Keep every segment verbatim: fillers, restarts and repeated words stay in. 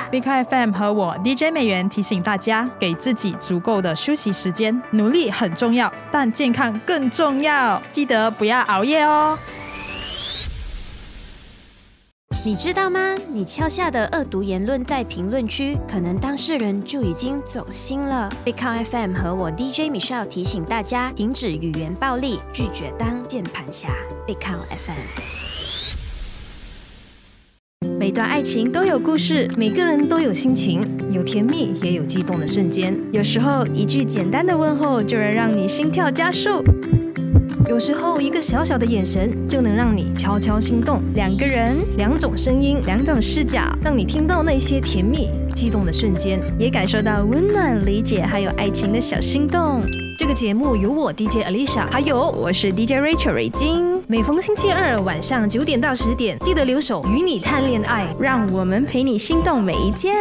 B K F M 和我 D J 美元提醒大家，给自己足够的休息时间，努力很重要，但健康更重要，记得不要熬夜哦。 你知道吗？你敲下的恶毒言论在评论区，可能当事人就已经走心了。Big Count F M 和我 D J Michelle 提醒大家，停止语言暴力，拒绝当键盘侠。Big Count F M。 每段爱情都有故事，每个人都有心情，有甜蜜也有激动的瞬间。 有时候一句简单的问候就能让你心跳加速， 有时候一个小小的眼神就能让你悄悄心动。 两个人， 两种声音， 两种视角， 让你听到那些甜蜜激动的瞬间， 也感受到温暖理解还有爱情的小心动。 这个节目由我 D J Alicia 还有我是 D J Rachel 瑞金， 每逢星期二晚上九点到十点，记得留守与你谈恋爱， 让我们陪你心动每一天。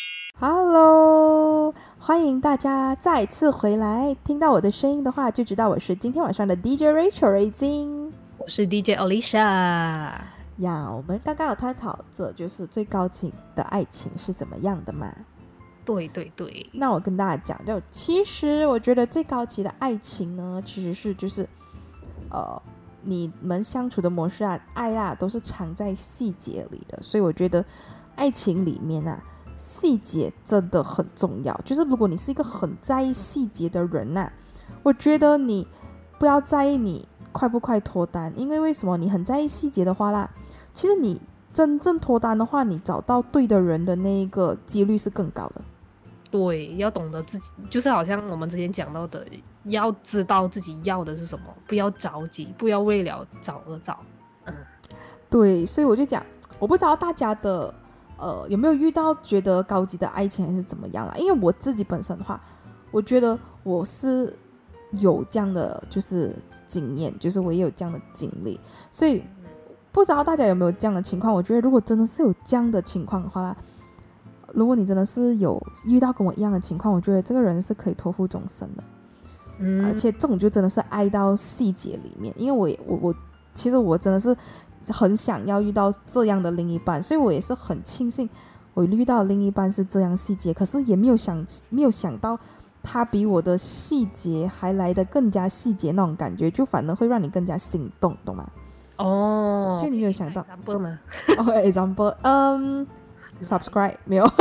Hello， 欢迎大家再次回来，听到我的声音的话就知道我是今天晚上的 D J Rachel 瑞金， 我是 D J Alicia 呀。我们刚刚有探讨这就是最高级的爱情是怎么样的嘛？ 对对对， 那我跟大家讲，就其实我觉得最高级的爱情呢，其实是就是呃你们相处的模式啊，爱啊都是藏在细节里的，所以我觉得爱情里面啊，细节真的很重要。就是如果你是一个很在意细节的人啊，我觉得你不要在意你快不快脱单，因为为什么？你很在意细节的话啦，其实你真正脱单的话，你找到对的人的那个几率是更高的。 对，要懂得自己，就是好像我们之前讲到的，要知道自己要的是什么，不要着急，不要为了找而找。嗯， 对，所以我就讲，我不知道大家的呃有没有遇到觉得高级的爱情还是怎么样啦？因为我自己本身的话，我觉得我是有这样的就是经验，就是我也有这样的经历，所以不知道大家有没有这样的情况。我觉得如果真的是有这样的情况的话啦，如果你真的是有遇到跟我一样的情况，我觉得这个人是可以托付终身的。嗯，而且这种就真的是爱到细节里面，因为我也我我其实我真的是很想要遇到这样的另一半，所以我也是很庆幸我遇到的另一半是这样细节，可是也没有想没有想到他比我的细节还来得更加细节，那种感觉就反而会让你更加心动，懂吗？ 哦， 就你没有想到 example 吗？ 哦 example 嗯、um, subscribe 没有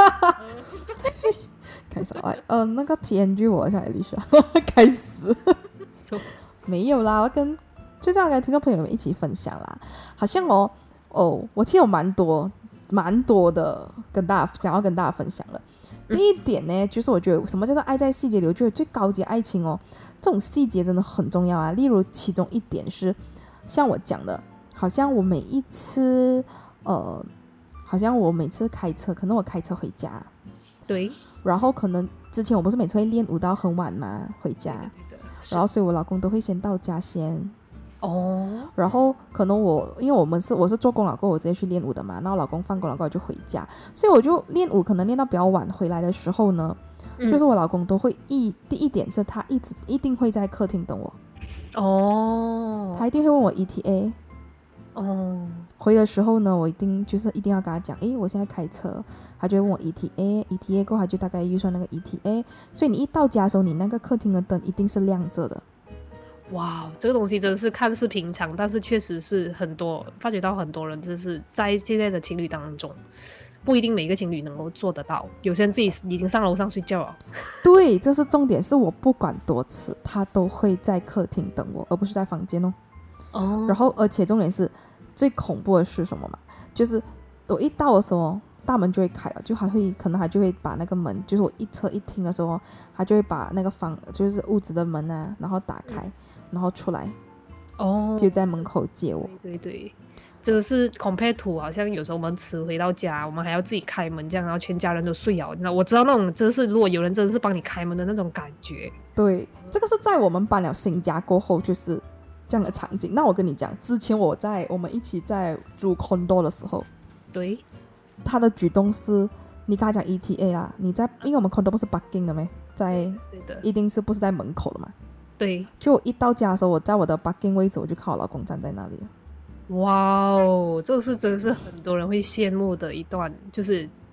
开始哎，呃，那个 T N G 我想 Alicia 开始没有啦，我跟就这样跟听众朋友们一起分享啦。好像哦哦，我其实有蛮多蛮多的跟大家想要跟大家分享了。第一点呢，就是我觉得什么叫做爱在细节里，我觉得最高级爱情哦，这种细节真的很重要啊。例如其中一点是像我讲的，好像我每一次呃好像我每次开车，可能我开车回家， 对， 然后可能之前我不是每次会练舞到很晚嘛回家，然后所以我老公都会先到家先哦， 然后可能我因为我们是我是做工了过后我直接去练舞的嘛，然后老公放工了过后就回家，所以我就练舞可能练到比较晚，回来的时候呢、嗯、就是我老公都会一第一点是他一直一定会在客厅等我哦， 他一定会问我 E T A 哦， 回的时候呢我一定就是一定要跟他讲，诶我现在开车，他就会问我 E T A E T A 过后他就大概预算那个 E T A， 所以你一到家的时候你那个客厅的灯一定是亮着的。 哇，这个东西真的是看似平常，但是确实是很多发觉到很多人就是在现在的情侣当中，不一定每个情侣能够做得到，有些人自己已经上楼上睡觉了。 对，这是重点，是我不管多次他都会在客厅等我，而不是在房间哦。哦，然后而且重点是最恐怖的是什么嘛？就是我一到的时候大门就会开了，就还会可能他就会把那个门，就是我一车一停的时候他就会把那个房就是屋子的门啊然后打开、嗯、然后出来，哦，就在门口接我。 对对对，真的是 compare to 好像有时候我们迟回到家，我们还要自己开门这样，然后全家人都睡了，你知道我知道那种真的是如果有人真的是帮你开门的那种感觉。 对，这个是在我们搬了新家过后就是这样的场景。那我跟你讲，之前我在我们一起在住 condo 的时候， 对， 他的举动是你跟他讲 E T A 啦，你在因为我们 condo 不是 parking 的咩，在对的， 一定是不是在门口的嘛？ 对， 就我一到家的时候，我在我的 parking 位置，我就看我老公站在那里。 哇哦，这是真的是很多人会羡慕的一段，就是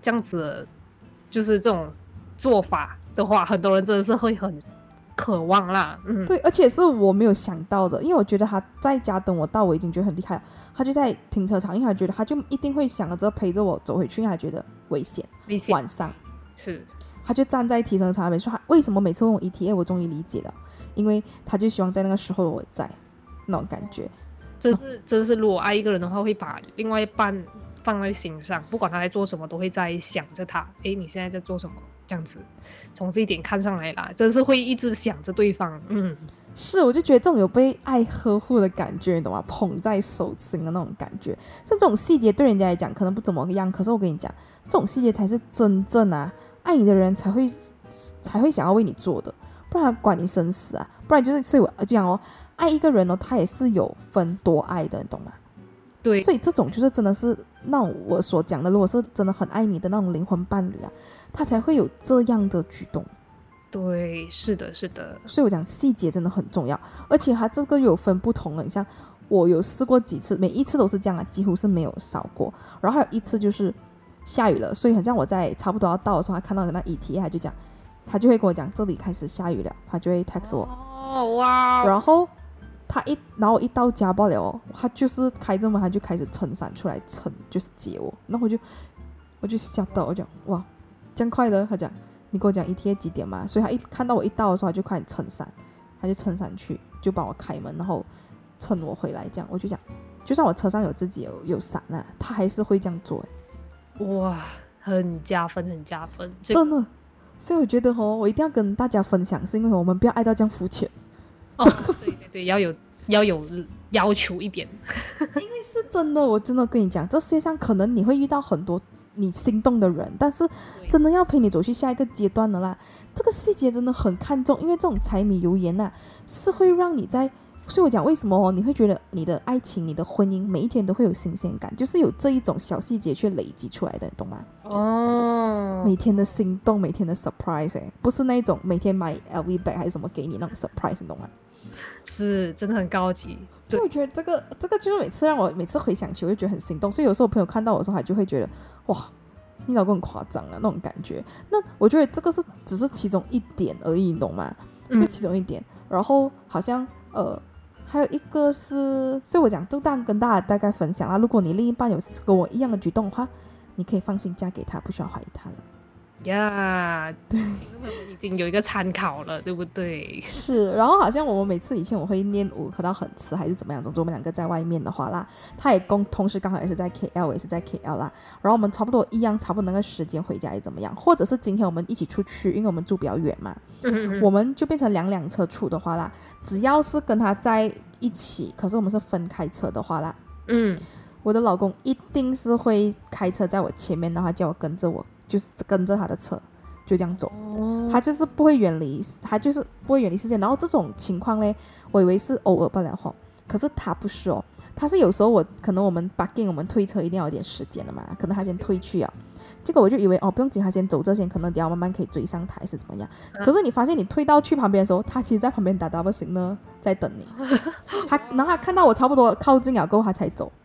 这样子的就是这种做法的话，很多人真的是会很渴望啦。嗯， 对，而且是我没有想到的，因为我觉得他在家等我到，我已经觉得很厉害了。他就在停车场，因为他觉得他就一定会想着陪着我走回去，因为他觉得危险。 危险晚上是， 他就站在停车场那边说，他为什么每次问我 E T A， 我终于理解了，因为他就希望在那个时候我在那种感觉。 真是真是，如果爱一个人的话，会把另外一半放在心上，不管他在做什么，都会在想着他。诶，你现在在做什么？这样子，从这一点看上来啦，真是会一直想着对方。嗯， 是，我就觉得这种有被爱呵护的感觉，你懂吗？捧在手心的那种感觉，像这种细节对人家来讲可能不怎么样，可是我跟你讲，这种细节才是真正啊，爱你的人才会才会想要为你做的，不然管你生死啊，不然就是，所以我就讲哦，爱一个人哦，他也是有分多爱的，你懂吗？ 对， 所以这种就是真的是那种我所讲的，如果是真的很爱你的那种灵魂伴侣啊，他才会有这样的举动。 对，是的，是的。 所以我讲细节真的很重要，而且它这个有分不同的，你像我有试过几次，每一次都是这样啊，几乎是没有少过。然后还有一次就是下雨了，所以很像我在差不多要到的时候，他看到那 E T A， 他就讲，他就会跟我讲这里开始下雨了，他就会 text 我。 哦哇！ 然后他一，然后我一到家罢了哦，他就是开着门，他就开始撑伞出来撑，就是接我。然后我就我就吓到，我讲哇，这样快的？他讲你跟我讲 E T A 几点嘛？所以他一看到我一到的时候，他就快点撑伞，他就撑伞去，就帮我开门，然后撑我回来。这样我就讲，就算我车上有自己有有伞啊，他还是会这样做。 哇，很加分，很加分， 真的。所以我觉得哦，我一定要跟大家分享，是因为我们不要爱到这样肤浅。 哦，对对对，要有要有要求一点。 因为是真的，我真的跟你讲，这世界上可能你会遇到很多你心动的人，但是真的要陪你走去下一个阶段的啦。这个细节真的很看重，因为这种柴米油盐啊，是会让你在，所以我讲为什么哦，你会觉得你的爱情、你的婚姻每一天都会有新鲜感，就是有这一种小细节去累积出来的，你懂吗？ 哦， 每天的心动，每天的 surprise， 哎，不是那一种每天买 L V bag 还是什么给你那种 surprise， 你懂吗？ 是真的很高级。 所以我觉得这个这个就是每次让我每次回想起，我就觉得很心动。所以有时候我朋友看到我的时候，他就会觉得哇，你老公很夸张啊那种感觉。那我觉得这个是只是其中一点而已，你懂吗？就其中一点。然后好像呃还有一个是，所以我讲就当跟大家大概分享啦。如果你另一半有跟我一样的举动的话，你可以放心嫁给他，不需要怀疑他了。 呀、yeah, 对，已经有一个参考了，对不对？ 是，然后好像我们每次以前我会练舞喝到很迟还是怎么样，总之我们两个在外面的话啦，他也共同时刚好也是在 K L， 我也是在 K L 啦，然后我们差不多一样，差不多那个时间回家也怎么样，或者是今天我们一起出去，因为我们住比较远嘛，嗯、我们就变成两辆车出的话啦，只要是跟他在一起，可是我们是分开车的话啦，嗯，我的老公一定是会开车在我前面，然后他叫我跟着我。就是跟着他的车就这样走、哦、他就是不会远离，他就是不会远离视线。然后这种情况呢，我以为是偶尔不了哈，可是他不是哦，他是有时候我可能我们 parking 我们推车一定要有点时间的嘛，可能他先推去啊，这个我就以为哦不用紧，他先走这些，可能等下慢慢可以追上他还是怎么样、嗯、可是你发现你推到去旁边的时候，他其实在旁边打 double signal 在等你他然后他看到我差不多靠近了过后他才走。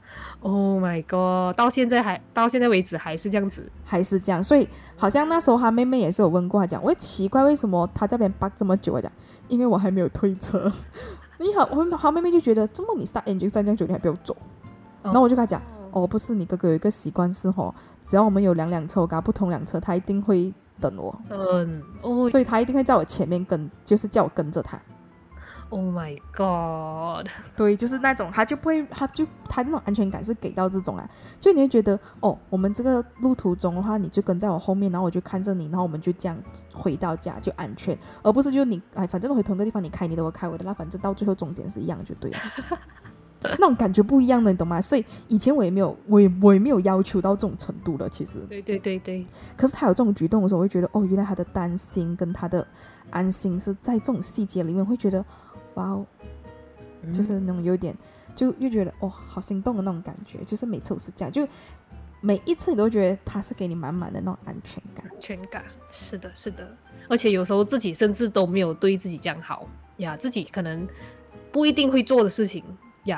Oh my god！ 到现在还到现在为止还是这样子， 还是这样，所以好像那时候他妹妹也是有问过他讲，我奇怪为什么他这边 park 这么久，我讲因为我还没有推车。你好，我他妹妹就觉得这么你 start engine 这样久你还不要走，然后我就跟他讲，哦不是，你哥哥有一个习惯是哦，只要我们有两辆车，我跟他不同辆车，他一定会等我，嗯，哦，所以他一定会在我前面跟，就是叫我跟着他。 Oh my god！ 对，就是那种他就不会，他就他那种安全感是给到这种啊，就你会觉得哦，我们这个路途中的话，你就跟在我后面，然后我就看着你，然后我们就这样回到家就安全，而不是就你哎，反正回同一个地方，你开你的，我开我的，那反正到最后终点是一样就对了。那种感觉不一样的，你懂吗？所以以前我也没有，我也我也没有要求到这种程度了，其实。 对对对对。 可是他有这种举动的时候，我会觉得哦，原来他的担心跟他的安心是在这种细节里面，会觉得。哇哦，就是那种有点，就又觉得哦，好心动的那种感觉。就是每次都是这样，就每一次你都觉得他是给你满满的那种安全感。 安全感，是的，是的。而且有时候自己甚至都没有对自己这样好呀，自己可能不一定会做的事情呀，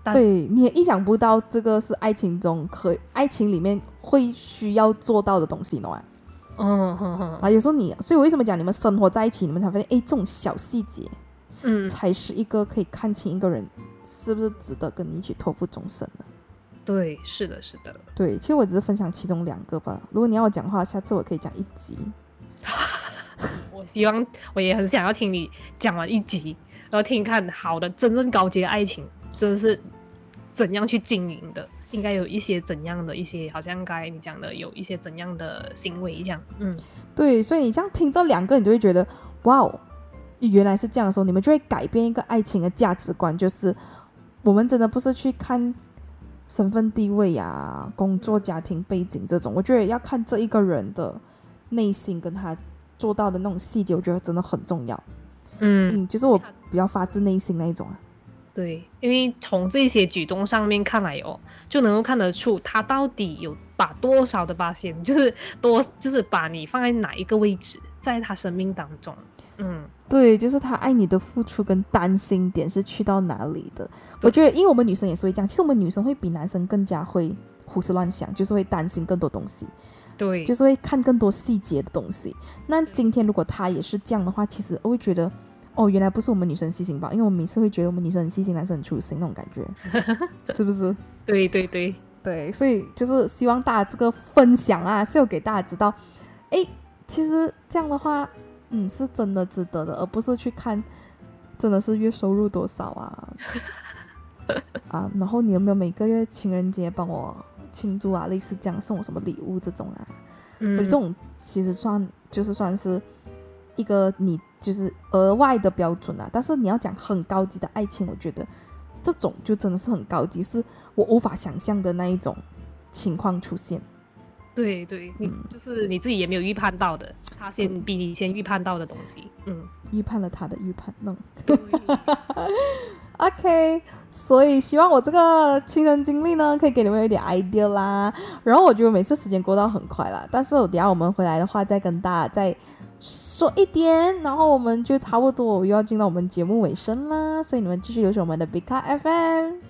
对，你也意想不到这个是爱情中可爱情里面会需要做到的东西，懂吗？ 嗯哼哼啊，有时候你，所以我为什么讲你们生活在一起，你们才发现，哎，这种小细节， 嗯， 才是一个可以看清一个人是不是值得跟你一起托付终身的。 对，是的，是的。 对，其实我只是分享其中两个吧。如果你要我讲的话，下次我可以讲一集。 我希望我也很想要听你讲完一集，然后听看好的真正高级的爱情真的是怎样去经营的，应该有一些怎样的一些，好像刚才你讲的有一些怎样的行为这样。嗯， 对，所以你这样听这两个，你就会觉得哇哦，原来是这样的时候，你们就会改变一个爱情的价值观，就是我们真的不是去看身份地位啊、工作、家庭背景这种，我觉得要看这一个人的内心跟他做到的那种细节，我觉得真的很重要。 嗯， 就是我比较发自内心那一种啊。 对，因为从这些举动上面看来哦，就能够看得出他到底有把多少的发现，就是多，就是把你放在哪一个位置，在他生命当中。嗯， 对，就是他爱你的付出跟担心点是去到哪里的。我觉得，因为我们女生也是会这样，其实我们女生会比男生更加会胡思乱想，就是会担心更多东西。 对， 就是会看更多细节的东西。那今天如果他也是这样的话，其实我会觉得，哦，原来不是我们女生细心吧？因为我们每次会觉得我们女生很细心，男生很粗心那种感觉，是不是？ 对对对对，所以就是希望大家这个分享啊，是有给大家知道，哎，其实这样的话，嗯，是真的值得的，而不是去看真的是月收入多少啊啊，然后你有没有每个月情人节帮我庆祝啊，类似这样送我什么礼物这种啊， 嗯， 我觉得这种其实算就是算是一个你就是额外的标准啊，但是你要讲很高级的爱情，我觉得这种就真的是很高级，是我无法想象的那一种情况出现。 对对，你、嗯、就是你自己也没有预判到的，他先比你先预判到的东西，嗯， 预判了他的预判，弄。OK， 所以希望我这个亲身经历呢，可以给你们有一点 idea 啦。然后我觉得每次时间过到很快啦，但是我等一下我们回来的话，再跟大家再说一点，然后我们就差不多又要进到我们节目尾声啦。所以你们继续留守我们的 Big Car F M。